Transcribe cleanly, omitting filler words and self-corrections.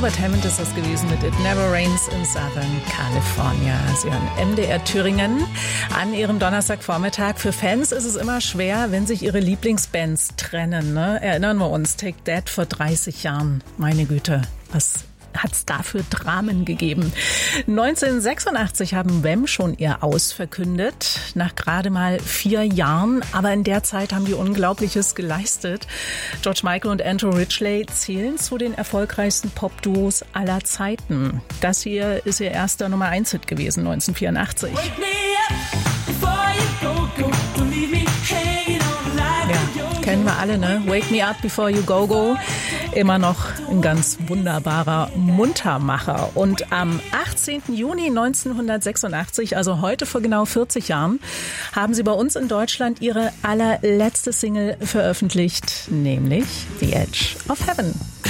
Albert Hammond ist das gewesen mit It Never Rains in Southern California. Sie hören MDR Thüringen an Ihrem Donnerstagvormittag. Für Fans ist es immer schwer, wenn sich ihre Lieblingsbands trennen. Ne? Erinnern wir uns, Take That vor 30 Jahren. Meine Güte, was hat's dafür Dramen gegeben. 1986 haben Wham schon ihr Aus verkündet, nach gerade mal 4 Jahren. Aber in der Zeit haben die Unglaubliches geleistet. George Michael und Andrew Ridgeley zählen zu den erfolgreichsten Pop-Duos aller Zeiten. Das hier ist ihr erster Nummer-1-Hit gewesen, 1984. Ja, kennen wir alle, ne? Wake Me Up Before You Go Go. Immer noch ein ganz wunderbarer Muntermacher. Und am 18. Juni 1986, also heute vor genau 40 Jahren, haben sie bei uns in Deutschland ihre allerletzte Single veröffentlicht, nämlich The Edge of Heaven.